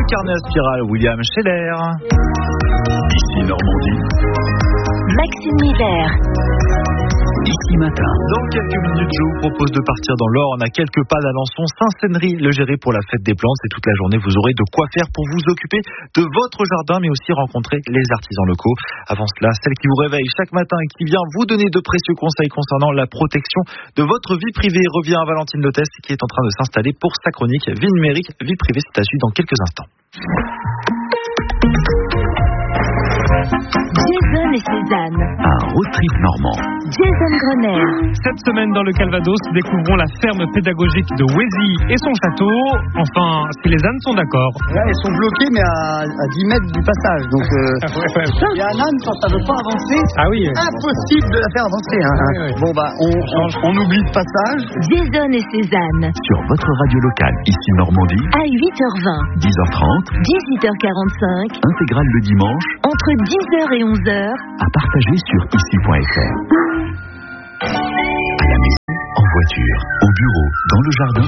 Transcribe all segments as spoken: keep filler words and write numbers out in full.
carnet à spirale, William Scheller. Ici Normandie. Maxime Hiver. Ici matin. Dans quelques minutes, je vous propose de partir dans l'Orne, à quelques pas d'Alençon, Saint-Sénéry-le-Géré pour la fête des plantes. Et toute la journée, vous aurez de quoi faire pour vous occuper de votre jardin, mais aussi rencontrer les artisans locaux. Avant cela, celle qui vous réveille chaque matin et qui vient vous donner de précieux conseils concernant la protection de votre vie privée revient à Valentine Lotès, qui est en train de s'installer pour sa chronique Vie numérique, vie privée. C'est à suivre dans quelques instants. Jason et Cézanne. Un road trip normand. Jason Grener. Cette semaine dans le Calvados, découvrons la ferme pédagogique de Wézy et son château. Enfin, si les ânes sont d'accord. Là, ils sont bloqués, mais à, à dix mètres du passage. Donc, euh, ouais, ouais. il y a un âne, quand ça ne veut pas avancer, Ah oui. impossible de la faire avancer. Hein. Ouais, ouais. Bon, bah, on, on, on oublie le passage. Jason et Cézanne. Sur votre radio locale, ici Normandie, À huit heures vingt. dix heures trente, dix-huit heures quarante-cinq. intégrale le dimanche, Entre dix heures et onze heures. à partager sur ici point f r. À la maison, en voiture, au bureau, dans le jardin.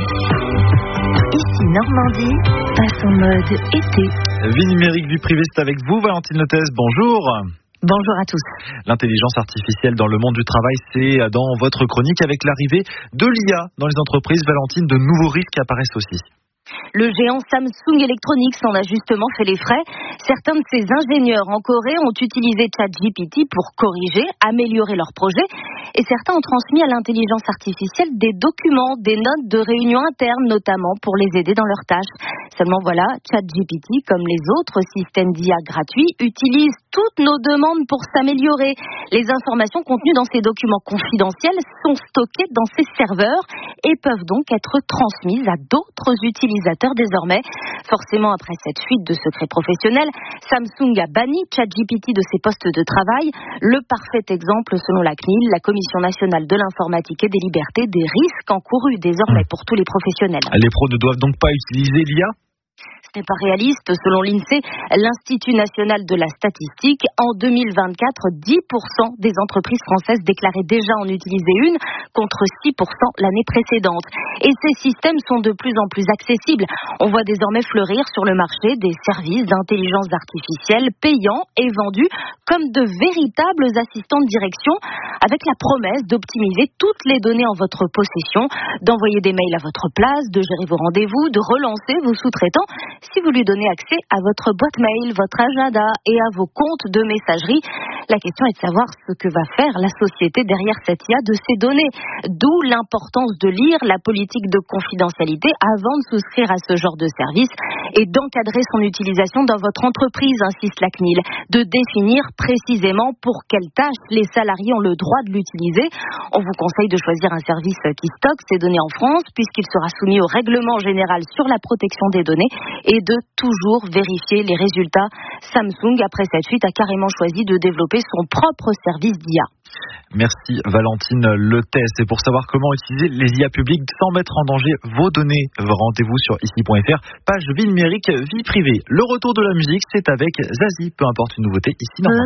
Ici Normandie passe en mode été. Vie numérique, vie privée, c'est avec vous, Valentine Lotès. Bonjour. Bonjour à tous. L'intelligence artificielle dans le monde du travail, c'est dans votre chronique avec l'arrivée de l'I A dans les entreprises. Valentine, de nouveaux risques apparaissent aussi. Le géant Samsung Electronics en a justement fait les frais. Certains de ses ingénieurs en Corée ont utilisé ChatGPT pour corriger, améliorer leurs projets. Et certains ont transmis à l'intelligence artificielle des documents, des notes de réunions internes, notamment pour les aider dans leurs tâches. Seulement voilà, ChatGPT, comme les autres systèmes d'I A gratuits, utilise toutes nos demandes pour s'améliorer. Les informations contenues dans ces documents confidentiels sont stockées dans ces serveurs et peuvent donc être transmises à d'autres utilisateurs désormais. Forcément, après cette fuite de secrets professionnels, Samsung a banni ChatGPT de ses postes de travail. Le parfait exemple, selon la C N I L, la Commission nationale de l'informatique et des libertés, des risques encourus désormais pour tous les professionnels. Les pros ne doivent donc pas utiliser l'I A ? Ce n'est pas réaliste. Selon l'INSEE, l'Institut national de la statistique, en deux mille vingt-quatre, dix pour cent des entreprises françaises déclaraient déjà en utiliser une, contre six pour cent l'année précédente. Et ces systèmes sont de plus en plus accessibles. On voit désormais fleurir sur le marché des services d'intelligence artificielle payants et vendus comme de véritables assistants de direction, avec la promesse d'optimiser toutes les données en votre possession, d'envoyer des mails à votre place, de gérer vos rendez-vous, de relancer vos sous-traitants. Si vous lui donnez accès à votre boîte mail, votre agenda et à vos comptes de messagerie, la question est de savoir ce que va faire la société derrière cette I A de ces données. D'où l'importance de lire la politique de confidentialité avant de souscrire à ce genre de service et d'encadrer son utilisation dans votre entreprise, insiste la C N I L, de définir précisément pour quelles tâches les salariés ont le droit de l'utiliser. On vous conseille de choisir un service qui stocke ces données en France, puisqu'il sera soumis au règlement général sur la protection des données, et de toujours vérifier les résultats. Samsung, après cette fuite, a carrément choisi de développer son propre service d'I A. Merci Valentine Lotès. Et pour savoir comment utiliser les I A publiques sans mettre en danger vos données, rendez-vous sur ici point f r, page vie numérique, vie privée. Le retour de la musique, c'est avec Zazie, peu importe une nouveauté ici dans